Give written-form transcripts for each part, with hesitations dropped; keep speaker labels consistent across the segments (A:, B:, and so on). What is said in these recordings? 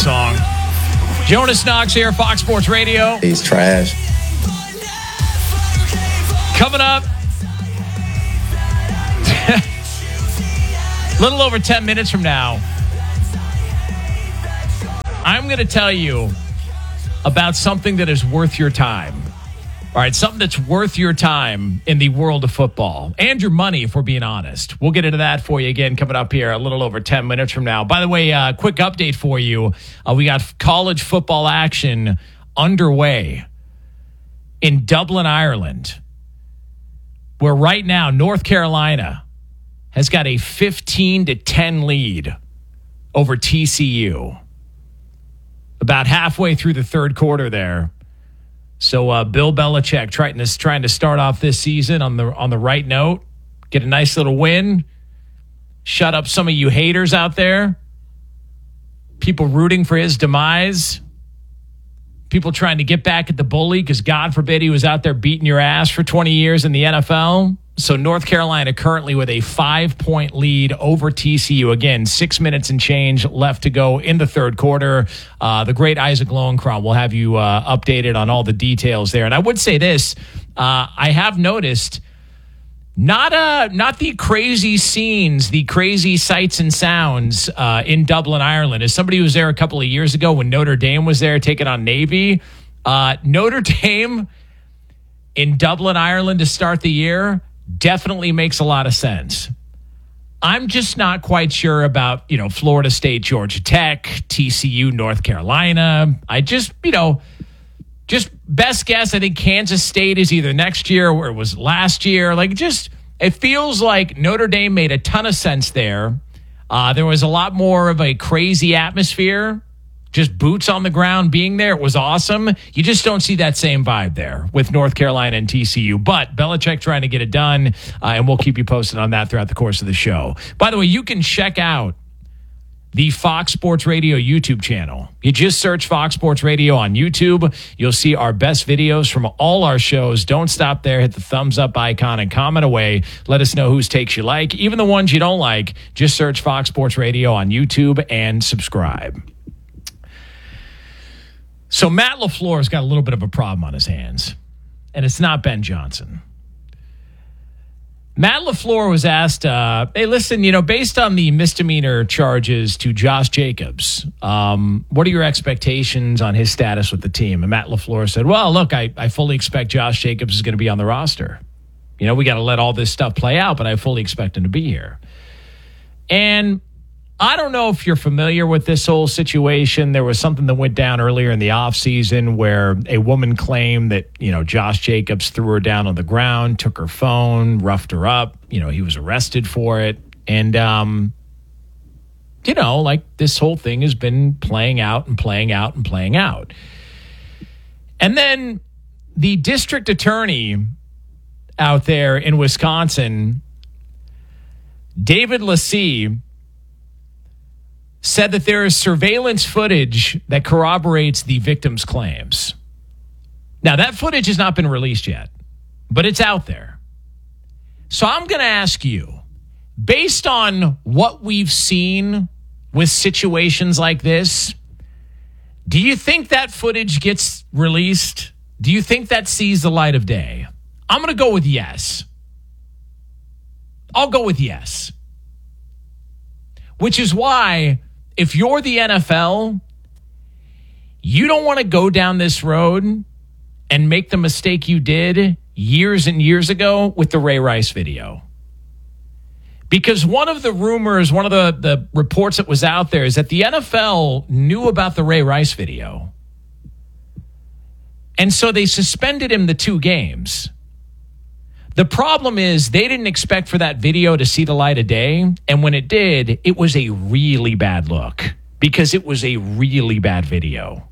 A: song. Jonas Knox here, Fox Sports Radio.
B: He's trash.
A: Coming up, a little over 10 minutes from now, I'm going to tell you about something that is worth your time. All right, something that's worth your time in the world of football and your money, if we're being honest. We'll get into that for you again coming up here a little over 10 minutes from now. By the way, quick update for you. We got college football action underway in Dublin, Ireland, where right now North Carolina has got a 15-10 lead over TCU. About halfway through the third quarter there. So Bill Belichick trying to start off this season on the right note, get a nice little win, shut up some of you haters out there, people rooting for his demise, people trying to get back at the bully because God forbid he was out there beating your ass for 20 years in the NFL. So North Carolina currently with a 5-point lead over TCU. Again, 6 minutes and change left to go in the third quarter. The great Isaac Lowenkron will have you updated on all the details there. And I would say this, I have noticed not the crazy scenes, the crazy sights and sounds in Dublin, Ireland. As somebody who was there a couple of years ago when Notre Dame was there taking on Navy, Notre Dame in Dublin, Ireland to start the year definitely makes a lot of sense. I'm just not quite sure about, Florida State, Georgia Tech, TCU, North Carolina. I just best guess, I think Kansas State is either next year or it was last year. It feels like Notre Dame made a ton of sense there. There was a lot more of a crazy atmosphere. Just boots on the ground being there. It was awesome. You just don't see that same vibe there with North Carolina and TCU. But Belichick trying to get it done, and we'll keep you posted on that throughout the course of the show. By the way, you can check out the Fox Sports Radio YouTube channel. You just search Fox Sports Radio on YouTube. You'll see our best videos from all our shows. Don't stop there. Hit the thumbs up icon and comment away. Let us know whose takes you like. Even the ones you don't like, just search Fox Sports Radio on YouTube and subscribe. So Matt LaFleur's got a little bit of a problem on his hands, and it's not Ben Johnson. Matt LaFleur was asked, hey, listen, based on the misdemeanor charges to Josh Jacobs, what are your expectations on his status with the team? And Matt LaFleur said, well, look, I fully expect Josh Jacobs is going to be on the roster. We got to let all this stuff play out, but I fully expect him to be here. And I don't know if you're familiar with this whole situation. There was something that went down earlier in the offseason where a woman claimed that, Josh Jacobs threw her down on the ground, took her phone, roughed her up. He was arrested for it. And, this whole thing has been playing out and playing out and playing out. And then the district attorney out there in Wisconsin, David Lassie, said that there is surveillance footage that corroborates the victim's claims. Now, that footage has not been released yet, but it's out there. So I'm going to ask you, based on what we've seen with situations like this, do you think that footage gets released? Do you think that sees the light of day? I'm going to go with yes. I'll go with yes. Which is why, if you're the NFL, you don't want to go down this road and make the mistake you did years and years ago with the Ray Rice video. Because one of the rumors, one of the reports that was out there is that the NFL knew about the Ray Rice video. And so they suspended him the 2 games. The problem is they didn't expect for that video to see the light of day. And when it did, it was a really bad look because it was a really bad video.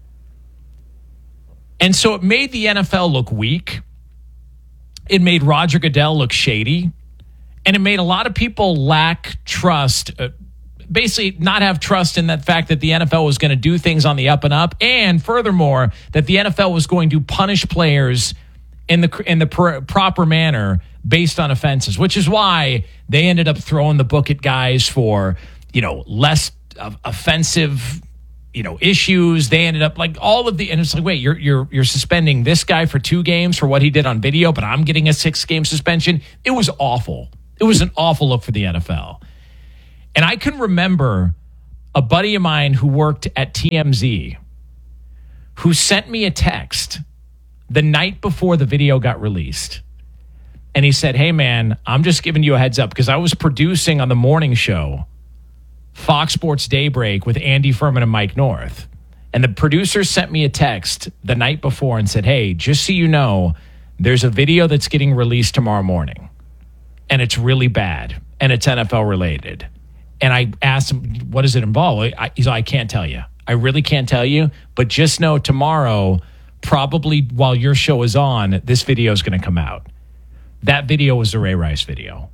A: And so it made the NFL look weak. It made Roger Goodell look shady. And it made a lot of people lack trust, basically not have trust in that fact that the NFL was going to do things on the up and up. And furthermore, that the NFL was going to punish players in the proper manner based on offenses, which is why they ended up throwing the book at guys for, less offensive issues. They ended up like all of the, and it's like, wait, you're suspending this guy for 2 games for what he did on video, but I'm getting a 6-game suspension. It was awful. It was an awful look for the NFL. And I can remember a buddy of mine who worked at TMZ who sent me a text the night before the video got released. And he said, hey, man, I'm just giving you a heads up because I was producing on the morning show, Fox Sports Daybreak with Andy Furman and Mike North. And the producer sent me a text the night before and said, hey, just so you know, there's a video that's getting released tomorrow morning. And it's really bad. And it's NFL related. And I asked him, what does it involve? He's like, I can't tell you. I really can't tell you. But just know tomorrow, probably while your show is on, this video is going to come out. That video was the Ray Rice video.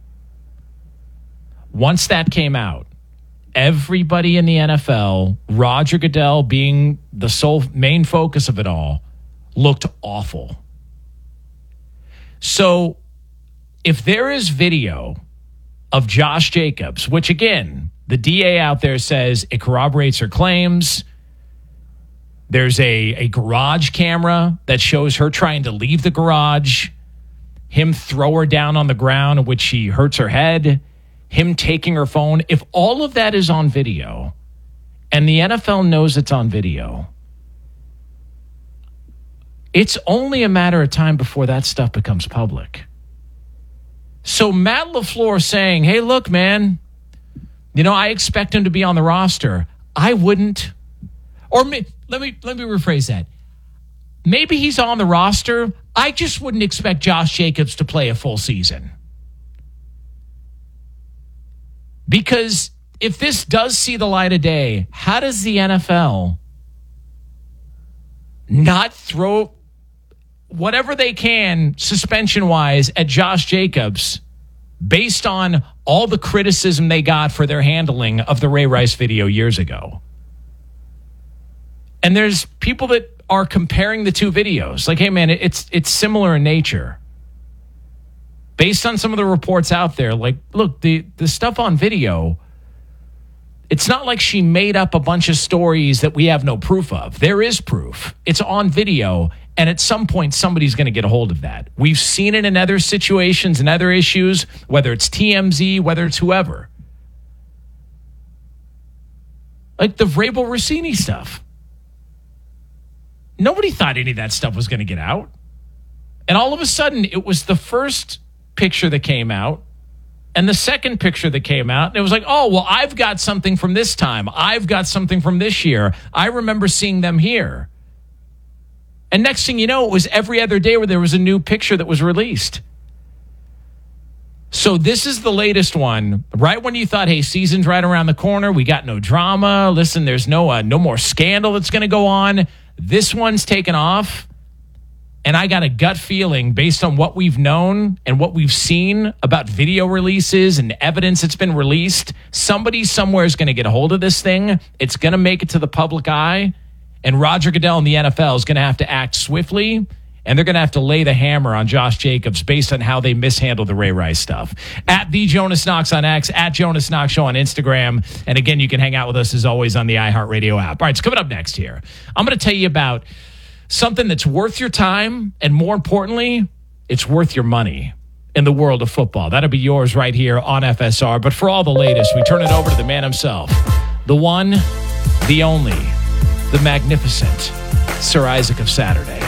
A: Once that came out, everybody in the NFL, Roger Goodell being the sole main focus of it all, looked awful. So if there is video of Josh Jacobs, which again, the DA out there says it corroborates her claims. There's a garage camera that shows her trying to leave the garage, him throw her down on the ground in which she hurts her head, him taking her phone. If all of that is on video and the NFL knows it's on video, it's only a matter of time before that stuff becomes public. So Matt LaFleur saying, hey, look, man, I expect him to be on the roster. I wouldn't. Or let me rephrase that. Maybe he's on the roster. I just wouldn't expect Josh Jacobs to play a full season. Because if this does see the light of day, how does the NFL not throw whatever they can suspension-wise at Josh Jacobs based on all the criticism they got for their handling of the Ray Rice video years ago? And there's people that are comparing the two videos. Like, hey, man, it's similar in nature. Based on some of the reports out there, like, look, the stuff on video, it's not like she made up a bunch of stories that we have no proof of. There is proof. It's on video, and at some point, somebody's going to get a hold of that. We've seen it in other situations and other issues, whether it's TMZ, whether it's whoever. Like the Vrabel Rossini stuff. Nobody thought any of that stuff was going to get out. And all of a sudden, it was the first picture that came out and the second picture that came out. And it was like, oh, well, I've got something from this time. I've got something from this year. I remember seeing them here. And next thing you know, it was every other day where there was a new picture that was released. So this is the latest one. Right when you thought, hey, season's right around the corner. We got no drama. Listen, there's no more scandal that's going to go on. This one's taken off. And I got a gut feeling based on what we've known and what we've seen about video releases and evidence that's been released, somebody somewhere is going to get a hold of this thing. It's going to make it to the public eye. And Roger Goodell and the NFL is going to have to act swiftly. And they're going to have to lay the hammer on Josh Jacobs based on how they mishandled the Ray Rice stuff. At the Jonas Knox on X, at Jonas Knox Show on Instagram. And again, you can hang out with us as always on the iHeartRadio app. All right, it's coming up next here. I'm going to tell you about something that's worth your time, and more importantly, it's worth your money in the world of football. That'll be yours right here on FSR. But for all the latest, we turn it over to the man himself, the one, the only, the magnificent Sir Isaac of Saturday.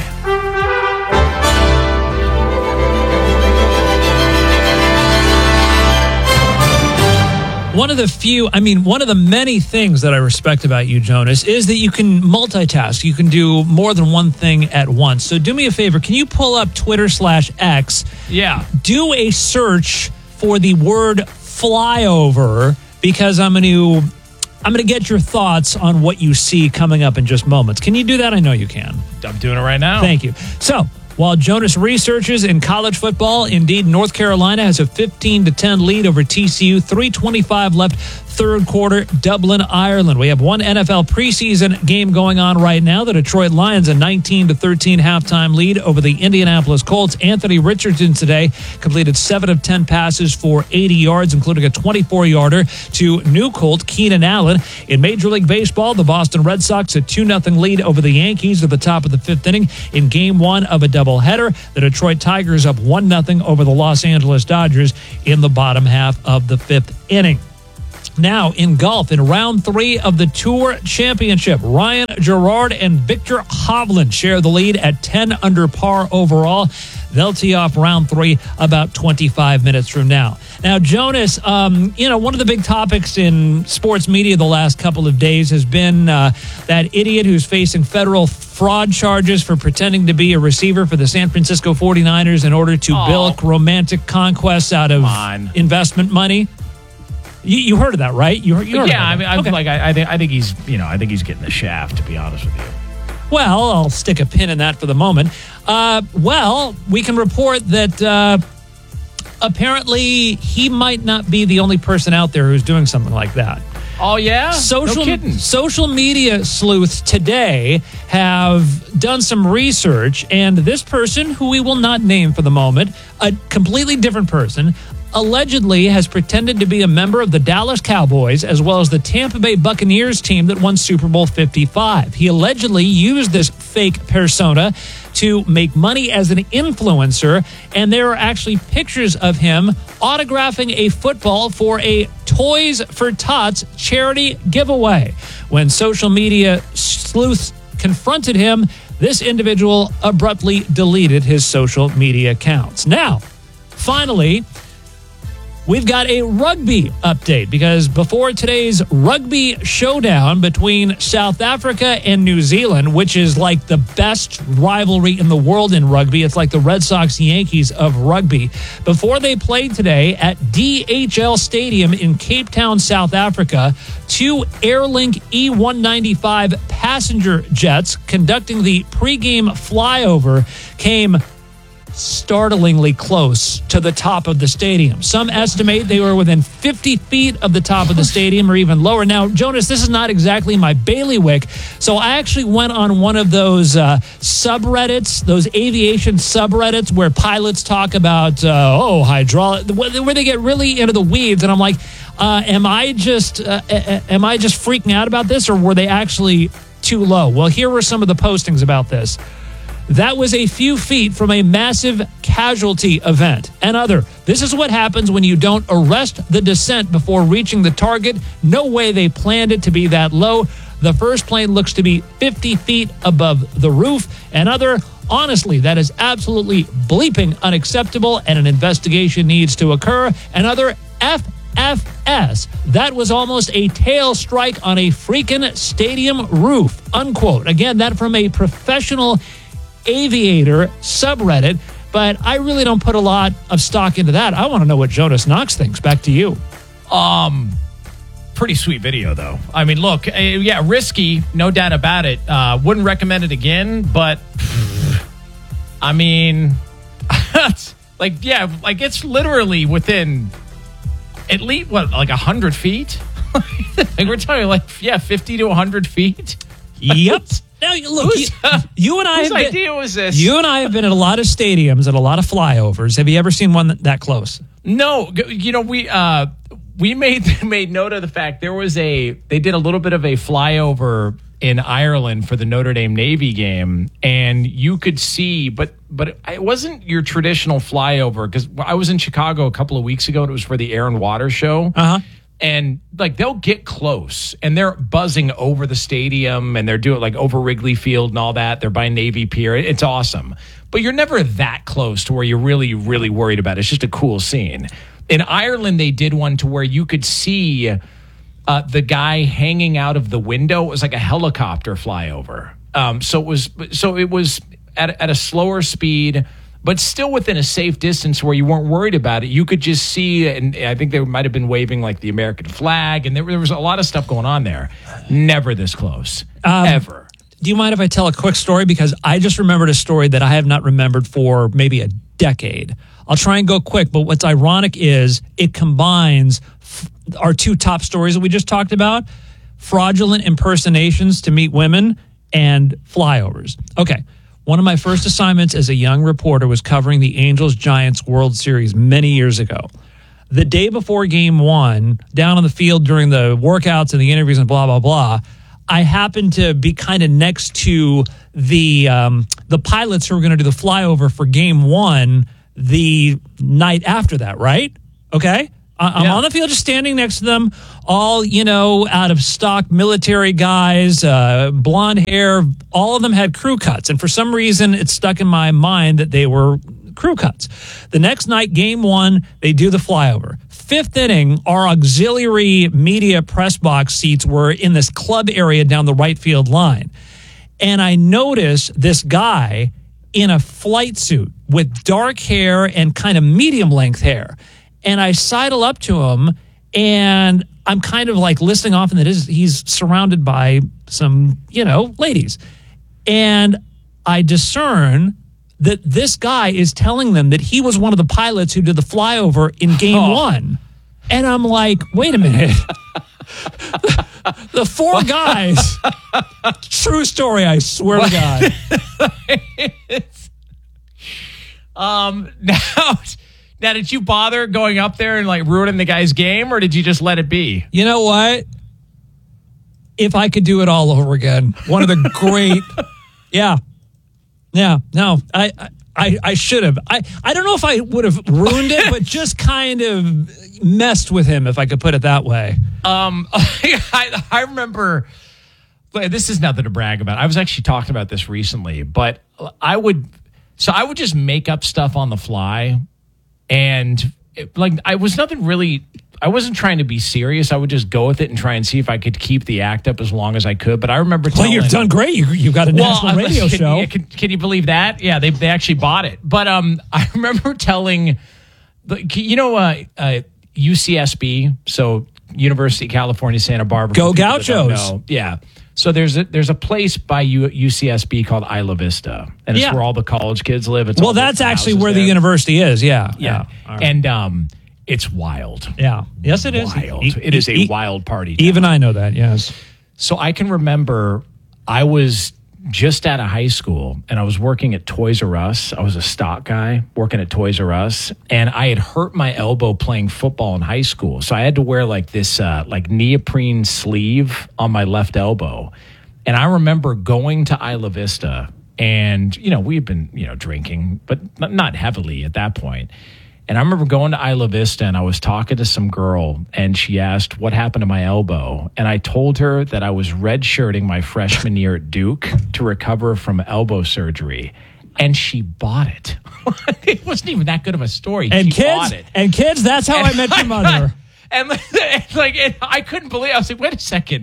B: One of the many things that I respect about you, Jonas, is that you can multitask. You can do more than one thing at once. So do me a favor. Can you pull up Twitter/X?
A: Yeah.
B: Do a search for the word flyover, because I'm going to get your thoughts on what you see coming up in just moments. Can you do that? I know you can.
A: I'm doing it right now.
B: Thank you. So, while Jonas researches in college football, indeed, North Carolina has a 15-10 lead over TCU. 3:25 left. third quarter, Dublin, Ireland. We have one NFL preseason game going on right now. The Detroit Lions, a 19-13 halftime lead over the Indianapolis Colts. Anthony Richardson today completed 7 of 10 passes for 80 yards, including a 24-yarder to new Colt Keenan Allen. In Major League Baseball, the Boston Red Sox a 2-0 lead over the Yankees at the top of the fifth inning. In game one of a doubleheader, the Detroit Tigers up 1-0 over the Los Angeles Dodgers in the bottom half of the fifth inning. Now, in golf, in round 3 of the Tour Championship, Ryan Gerard and Victor Hovland share the lead at 10 under par overall. They'll tee off round 3 about 25 minutes from now. Now, Jonas, one of the big topics in sports media the last couple of days has been that idiot who's facing federal fraud charges for pretending to be a receiver for the San Francisco 49ers in order to bilk romantic conquests out of investment money. You heard of that, right? You heard
A: yeah,
B: of that.
A: Okay. I think he's getting the shaft, to be honest with you.
B: Well, I'll stick a pin in that for the moment. We can report that apparently he might not be the only person out there who's doing something like that.
A: Oh, yeah?
B: No kidding. Social media sleuths today have done some research, and this person, who we will not name for the moment, a completely different person, allegedly has pretended to be a member of the Dallas Cowboys as well as the Tampa Bay Buccaneers team that won Super Bowl 55. He allegedly used this fake persona to make money as an influencer, and there are actually pictures of him autographing a football for a Toys for Tots charity giveaway. When social media sleuths confronted him, this individual abruptly deleted his social media accounts. Now, finally, we've got a rugby update, because before today's rugby showdown between South Africa and New Zealand, which is like the best rivalry in the world in rugby, it's like the Red Sox-Yankees of rugby. Before they played today at DHL Stadium in Cape Town, South Africa, 2 Airlink E195 passenger jets conducting the pregame flyover came startlingly close to the top of the stadium. Some estimate they were within 50 feet of the top of the stadium or even lower. Now, Jonas, this is not exactly my bailiwick, so I actually went on one of those subreddits, those aviation subreddits where pilots talk about, hydraulic, where they get really into the weeds, and I'm like, am I just freaking out about this, or were they actually too low? Well, here were some of the postings about this. That was a few feet from a massive casualty event. And this is what happens when you don't arrest the descent before reaching the target. No way they planned it to be that low. The first plane looks to be 50 feet above the roof. And honestly, that is absolutely bleeping unacceptable, and an investigation needs to occur. Another FFS. That was almost a tail strike on a freaking stadium roof, unquote. Again, that from a professional aviator subreddit, but I really don't put a lot of stock into that. I want to know what Jonas Knox thinks. Back to you.
A: Pretty sweet video, though. I mean, look, risky, no doubt about it. Wouldn't recommend it again, but I mean, it's literally within at least 100 feet. We're talking 50 to 100 feet.
B: Yep. Now, look, you and I
A: whose idea was this?
B: You and I have been at a lot of stadiums and a lot of flyovers. Have you ever seen one that close?
A: No. We made note of the fact they did a little bit of a flyover in Ireland for the Notre Dame Navy game, and you could see, but it wasn't your traditional flyover, because I was in Chicago a couple of weeks ago, and it was for the Air and Water show.
B: Uh-huh.
A: And they'll get close, and they're buzzing over the stadium, and they're doing over Wrigley Field and all that. They're by Navy Pier. It's awesome. But you're never that close to where you're really, really worried about it. It's just a cool scene. In Ireland, they did one to where you could see the guy hanging out of the window. It was like a helicopter flyover. So it was at a slower speed, but still within a safe distance where you weren't worried about it. You could just see, and I think they might have been waving the American flag, and there was a lot of stuff going on there. Never this close, ever.
B: Do you mind if I tell a quick story? Because I just remembered a story that I have not remembered for maybe a decade. I'll try and go quick, but what's ironic is it combines our two top stories that we just talked about: fraudulent impersonations to meet women and flyovers. Okay. One of my first assignments as a young reporter was covering the Angels-Giants World Series many years ago. The day before Game 1, down on the field during the workouts and the interviews and blah, blah, blah, I happened to be kind of next to the pilots who were going to do the flyover for Game 1 the night after that, right? Okay? I'm on the field just standing next to them, all, out of stock military guys, blonde hair. All of them had crew cuts. And for some reason, it stuck in my mind that they were crew cuts. The next night, Game 1, they do the flyover. Fifth inning, our auxiliary media press box seats were in this club area down the right field line. And I noticed this guy in a flight suit with dark hair and kind of medium length hair. And I sidle up to him, and I'm kind of like listening off, and he's surrounded by some, ladies. And I discern that this guy is telling them that he was one of the pilots who did the flyover in Game 1. And I'm like, wait a minute. The four guys, true story, I swear to God. Now, did you bother going up there and ruining the guy's game, or did you just let it be? You know what? If I could do it all over again, one of the great, no, I should have. I don't know if I would have ruined it, but just kind of messed with him, if I could put it that way. I remember, this is nothing to brag about. I was actually talking about this recently, but I would just make up stuff on the fly. And I wasn't trying to be serious. I would just go with it and try and see if I could keep the act up as long as I could. But I remember telling... Well, you've done great. You got a national radio show.
A: Can you believe that? Yeah, they actually bought it. But I remember telling... UCSB, so University of California, Santa Barbara.
B: Go Gauchos.
A: Yeah. So there's a place by UCSB called Isla Vista, and it's where all the college kids live.
B: Well, that's actually where the university is. Yeah.
A: Right. And it's wild.
B: Yeah. Yes, it is.
A: Wild. It is a wild party town.
B: Even I know that. Yes.
A: So I can remember I was just out of high school, and I was working at Toys R Us. I was a stock guy working at Toys R Us, and I had hurt my elbow playing football in high school. So I had to wear this neoprene sleeve on my left elbow. And I remember going to Isla Vista, and, we had been, drinking, but not heavily at that point. And I remember going to Isla Vista, and I was talking to some girl, and she asked what happened to my elbow. And I told her that I was redshirting my freshman year at Duke to recover from elbow surgery. And she bought it. It wasn't even that good of a story.
B: And
A: she bought it.
B: And kids, that's how I met your mother.
A: And I couldn't believe it. I was like, wait a second.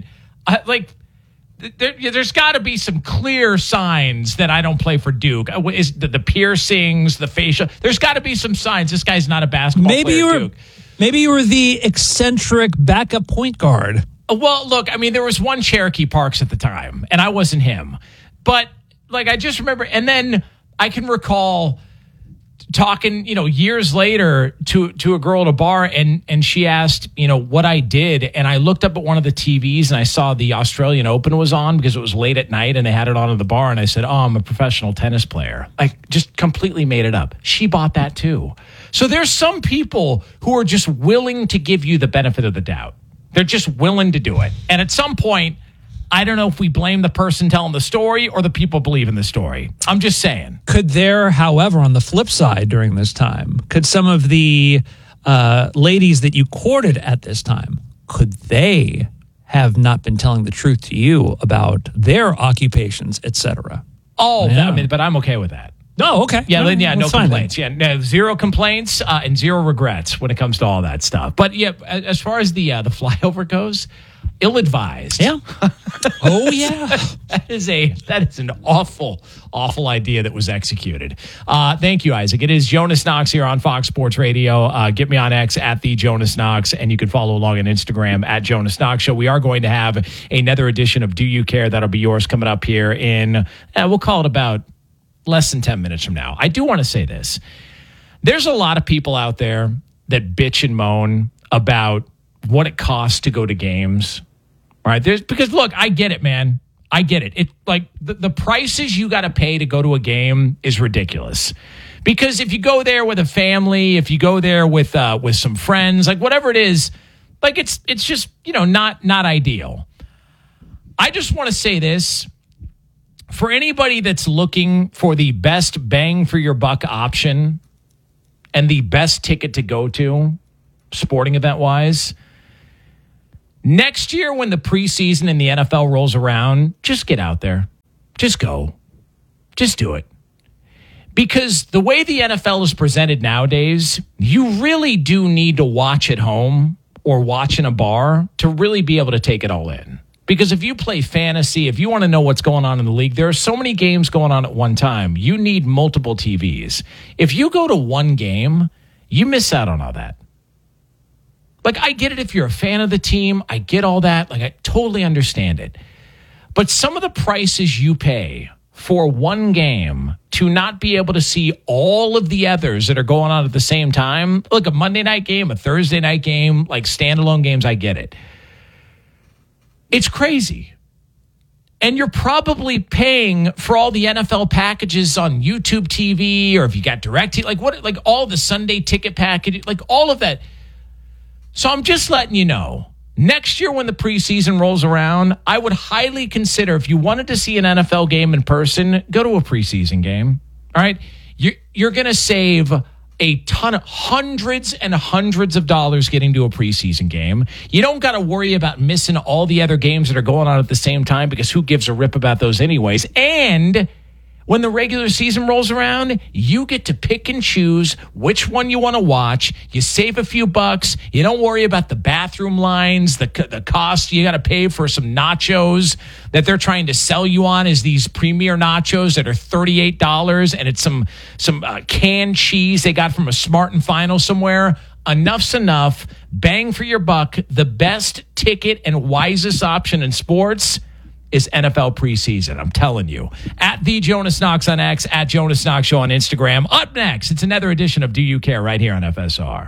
A: There's got to be some clear signs that I don't play for Duke. Is the piercings, the facial? There's got to be some signs. This guy's not a basketball player at Duke.
B: Maybe you were the eccentric backup point guard.
A: Well, look, there was one Cherokee Parks at the time, and I wasn't him. But I just remember, and then I can recall talking, years later to a girl at a bar, and she asked, what I did. And I looked up at one of the TVs, and I saw the Australian Open was on because it was late at night, and they had it on at the bar. And I said, I'm a professional tennis player. Just completely made it up. She bought that too. So there's some people who are just willing to give you the benefit of the doubt. They're just willing to do it. And at some point, I don't know if we blame the person telling the story or the people believe in the story. I'm just saying.
B: Could there, however, on the flip side during this time, could some of the ladies that you courted at this time, could they have not been telling the truth to you about their occupations, etc.?
A: Oh, yeah. But I'm okay with that.
B: Oh, okay.
A: Yeah, no complaints. Yeah, no, zero complaints and zero regrets when it comes to all that stuff. But yeah, as far as the flyover goes, ill-advised.
B: Yeah. Oh, yeah.
A: That is an awful idea that was executed. Thank you, Isaac. It is Jonas Knox here on Fox Sports Radio. Get me on X at the Jonas Knox, and you can follow along on Instagram at Jonas Knox Show. We are going to have another edition of Do You Care? That'll be yours coming up here in, we'll call it about less than 10 minutes from now. I do want to say this. There's a lot of people out there that bitch and moan about what it costs to go to games. All right, because look, I get it, man. I get it. It like the prices you got to pay to go to a game is ridiculous. Because if you go there with a family, if you go there with some friends, like whatever it is, like it's just, not ideal. I just want to say this. For anybody that's looking for the best bang for your buck option and the best ticket to go to, sporting event wise, next year when the preseason in the NFL rolls around, just get out there. Just go. Just do it. Because the way the NFL is presented nowadays, you really do need to watch at home or watch in a bar to really be able to take it all in. Because if you play fantasy, if you want to know what's going on in the league, there are so many games going on at one time. You need multiple TVs. If you go to one game, you miss out on all that. Like, I get it if you're a fan of the team. I get all that. Like, I totally understand it. But some of the prices you pay for one game to not be able to see all of the others that are going on at the same time, like a Monday night game, a Thursday night game, like standalone games, I get it. It's crazy. And you're probably paying for all the NFL packages on YouTube TV, or if you got DirecTV, like all the Sunday ticket package, like all of that. So I'm just letting you know, next year when the preseason rolls around, I would highly consider, if you wanted to see an NFL game in person, go to a preseason game. All right? You're going to save a ton of hundreds and hundreds of dollars getting to a preseason game. You don't got to worry about missing all the other games that are going on at the same time, because who gives a rip about those anyways? And when the regular season rolls around, you get to pick and choose which one you want to watch. You save a few bucks. You don't worry about the bathroom lines, the cost you got to pay for some nachos that they're trying to sell you on as these premier nachos that are $38, and it's some canned cheese they got from a Smart and Final somewhere. Enough's enough. Bang for your buck. The best ticket and wisest option in sports is NFL preseason. I'm telling you. At the Jonas Knox on X, at Jonas Knox Show on Instagram. Up next, it's another edition of Do You Care right here on FSR.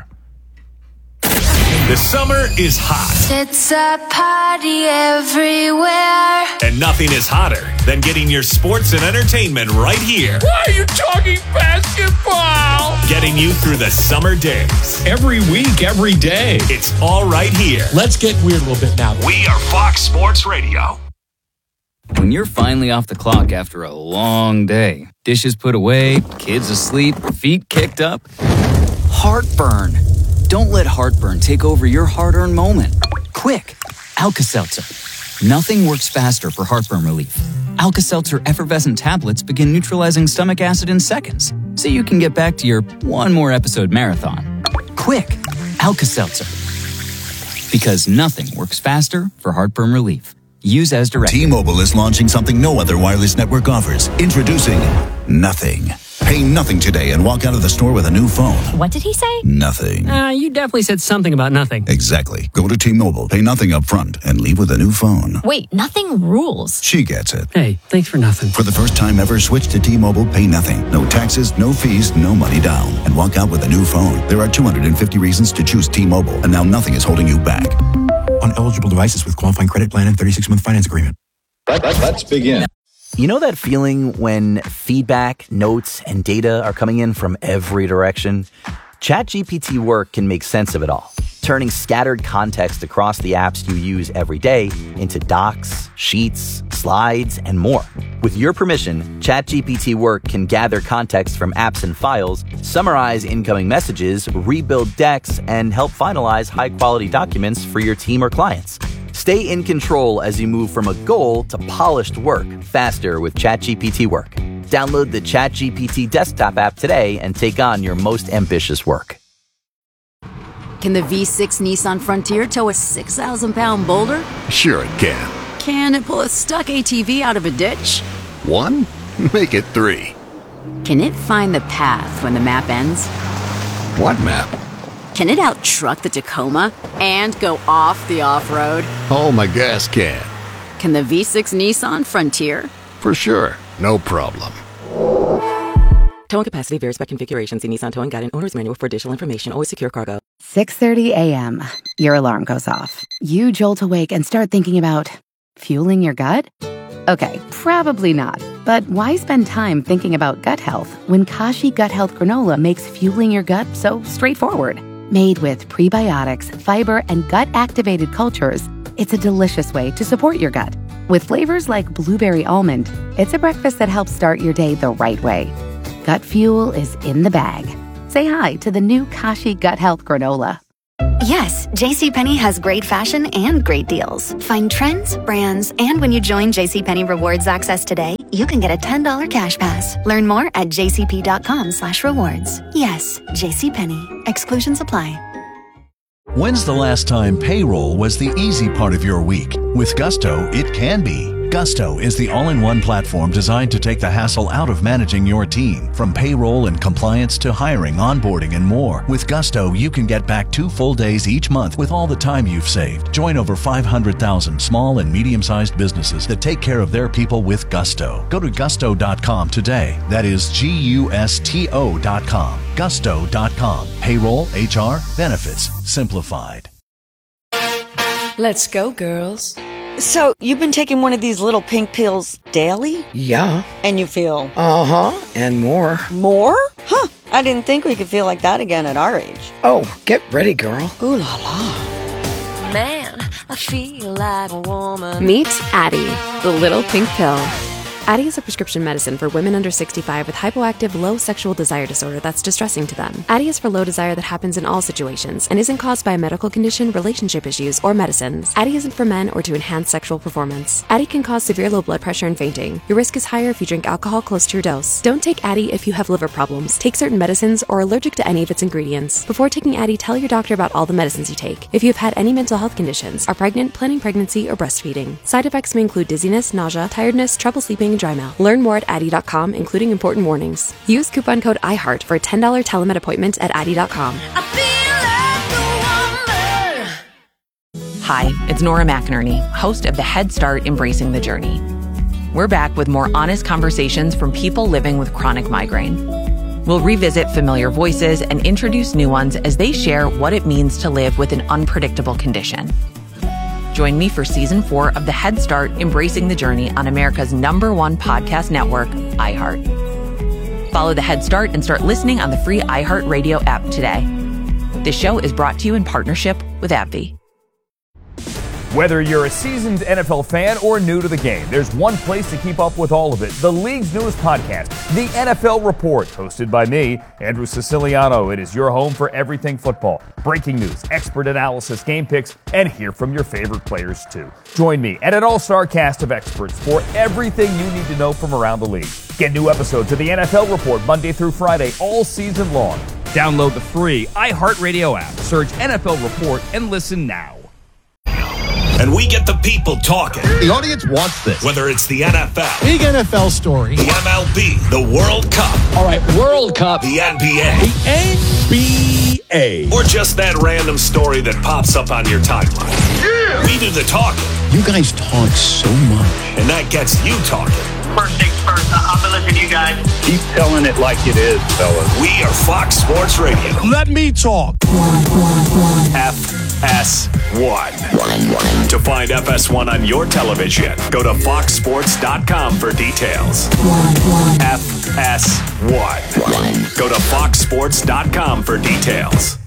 C: The summer is hot.
D: It's a party everywhere.
C: And nothing is hotter than getting your sports and entertainment right here.
A: Why are you talking basketball?
C: Getting you through the summer days.
E: Every week, every day.
C: It's all right here.
E: Let's get weird a little bit now.
C: We are Fox Sports Radio.
F: When you're finally off the clock after a long day, dishes put away, kids asleep, feet kicked up, heartburn. Don't let heartburn take over your hard-earned moment. Quick, Alka-Seltzer. Nothing works faster for heartburn relief. Alka-Seltzer effervescent tablets begin neutralizing stomach acid in seconds, so you can get back to your one more episode marathon. Quick, Alka-Seltzer. Because nothing works faster for heartburn relief. Use as directed.
G: T-Mobile is launching something no other wireless network offers. Introducing Nothing. Pay nothing today and walk out of the store with a new phone.
H: What did he say?
G: Nothing.
I: You definitely said something about nothing.
G: Exactly. Go to T-Mobile, pay nothing up front, and leave with a new phone.
H: Wait, nothing rules.
G: She gets it.
I: Hey, thanks for nothing.
G: For the first time ever, switch to T-Mobile, pay nothing. No taxes, no fees, no money down. And walk out with a new phone. There are 250 reasons to choose T-Mobile, and now nothing is holding you back.
J: On eligible devices with qualifying credit plan and 36-month finance agreement.
K: Let's begin.
L: You know that feeling when feedback, notes, and data are coming in from every direction? ChatGPT Work can make sense of it all, turning scattered context across the apps you use every day into docs, sheets, slides, and more. With your permission, ChatGPT Work can gather context from apps and files, summarize incoming messages, rebuild decks, and help finalize high-quality documents for your team or clients. Stay in control as you move from a goal to polished work faster with ChatGPT Work. Download the ChatGPT desktop app today and take on your most ambitious work.
M: Can the V6 Nissan Frontier tow a 6,000-pound boulder?
N: Sure it can.
M: Can it pull a stuck ATV out of a ditch?
N: 1? Make it 3.
M: Can it find the path when the map ends?
N: What map?
M: Can it out-truck the Tacoma and go off the off-road?
N: Oh, my gas can.
M: Can the V6 Nissan Frontier?
N: For sure. No problem.
O: Towing capacity varies by configuration. See Nissan Towing Guide and Owner's Manual for additional information. Always secure cargo. 6:30 a.m. Your alarm goes off. You jolt awake and start thinking about fueling your gut? Okay, probably not. But why spend time thinking about gut health when Kashi Gut Health Granola makes fueling your gut so straightforward? Made with prebiotics, fiber, and gut-activated cultures, it's a delicious way to support your gut. With flavors like blueberry almond, it's a breakfast that helps start your day the right way. Gut fuel is in the bag. Say hi to the new Kashi Gut Health Granola.
H: Yes, JCPenney has great fashion and great deals. Find trends, brands, and when you join JCPenney Rewards Access today, you can get a $10 cash pass. Learn more at jcp.com/rewards. Yes, JCPenney. Exclusions apply.
P: When's the last time payroll was the easy part of your week? With Gusto, it can be. Gusto is the all-in-one platform designed to take the hassle out of managing your team. From payroll and compliance to hiring, onboarding, and more. With Gusto, you can get back 2 full days each month with all the time you've saved. Join over 500,000 small and medium-sized businesses that take care of their people with Gusto. Go to gusto.com today. That is GUSTO.com. Gusto.com. Payroll, HR, benefits, simplified.
Q: Let's go, girls. So, you've been taking one of these little pink pills daily?
R: Yeah.
Q: And you feel?
R: Uh-huh, and more.
Q: More? Huh, I didn't think we could feel like that again at our age.
R: Oh, get ready, girl.
Q: Ooh la la.
D: Man, I feel like a woman.
S: Meet Addyi, the little pink pill. Addyi is a prescription medicine for women under 65 with hypoactive, low sexual desire disorder that's distressing to them. Addyi is for low desire that happens in all situations and isn't caused by a medical condition, relationship issues, or medicines. Addyi isn't for men or to enhance sexual performance. Addyi can cause severe low blood pressure and fainting. Your risk is higher if you drink alcohol close to your dose. Don't take Addyi if you have liver problems, take certain medicines, or are allergic to any of its ingredients. Before taking Addyi, tell your doctor about all the medicines you take. If you have had any mental health conditions, are pregnant, planning pregnancy, or breastfeeding. Side effects may include dizziness, nausea, tiredness, trouble sleeping, and dry mouth. Learn more at Addyi.com, including important warnings. Use coupon code IHEART for a $10 telemed appointment at Addyi.com.
T: Hi, it's Nora McInerney, host of the Head Start Embracing the Journey. We're back with more honest conversations from people living with chronic migraine. We'll revisit familiar voices and introduce new ones as they share what it means to live with an unpredictable condition. Join me for Season 4 of the Head Start Embracing the Journey on America's #1 podcast network, iHeart. Follow the Head Start and start listening on the free iHeartRadio app today. This show is brought to you in partnership with AbbVie.
U: Whether you're a seasoned NFL fan or new to the game, there's one place to keep up with all of it. The league's newest podcast, The NFL Report, hosted by me, Andrew Siciliano. It is your home for everything football. Breaking news, expert analysis, game picks, and hear from your favorite players too. Join me and an all-star cast of experts for everything you need to know from around the league. Get new episodes of The NFL Report Monday through Friday all season long. Download the free iHeartRadio app. Search NFL Report and listen now.
C: And we get the people talking.
V: The audience wants this.
C: Whether it's the NFL,
V: big NFL story,
C: the MLB, the World Cup.
V: All right, World Cup.
C: The NBA.
V: The NBA.
C: Or just that random story that pops up on your timeline. Yeah. We do the talking.
V: You guys talk so much.
C: And that gets you talking.
W: First things first, I've been listening to you guys.
V: Keep telling it like it is, fellas.
C: We are Fox Sports Radio.
V: Let me talk.
C: FS1. To find FS1 on your television, go to foxsports.com for details. FS1. Go to foxsports.com for details.